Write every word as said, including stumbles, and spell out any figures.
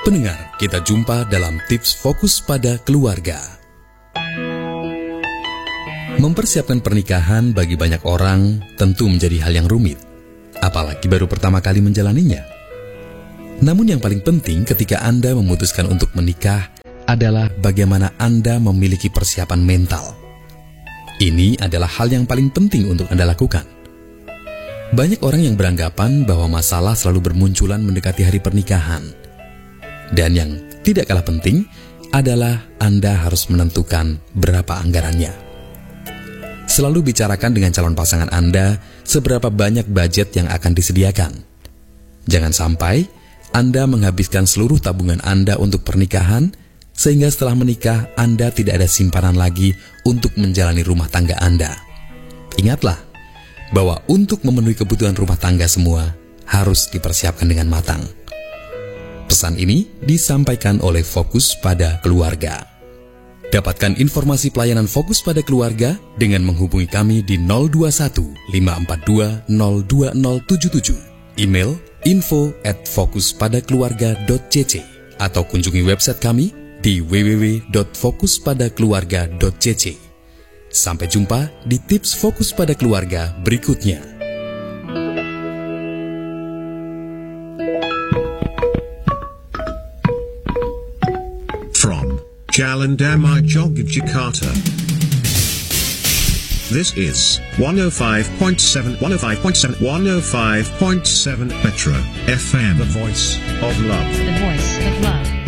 Pendengar, kita jumpa dalam tips fokus pada keluarga. Mempersiapkan pernikahan bagi banyak orang tentu menjadi hal yang rumit, apalagi baru pertama kali menjalaninya. Namun yang paling penting ketika Anda memutuskan untuk menikah adalah bagaimana Anda memiliki persiapan mental. Ini adalah hal yang paling penting untuk Anda lakukan. Banyak orang yang beranggapan bahwa masalah selalu bermunculan mendekati hari pernikahan. Dan yang tidak kalah penting adalah Anda harus menentukan berapa anggarannya. Selalu bicarakan dengan calon pasangan Anda seberapa banyak budget yang akan disediakan. Jangan sampai Anda menghabiskan seluruh tabungan Anda untuk pernikahan, sehingga setelah menikah Anda tidak ada simpanan lagi untuk menjalani rumah tangga Anda. Ingatlah bahwa untuk memenuhi kebutuhan rumah tangga semua harus dipersiapkan dengan matang. Pesan ini disampaikan oleh Fokus pada Keluarga. Dapatkan informasi pelayanan Fokus pada Keluarga dengan menghubungi kami di nol dua satu lima empat dua nol dua nol tujuh tujuh, email info at fokuspadakeluarga dot c c, atau kunjungi website kami di w w w dot fokuspadakeluarga dot c c. Sampai jumpa di tips Fokus pada Keluarga berikutnya. From Jalan Damai Yogyakarta, this is one oh five point seven, one oh five point seven, one oh five point seven Metro F M, the voice of love. The voice of love.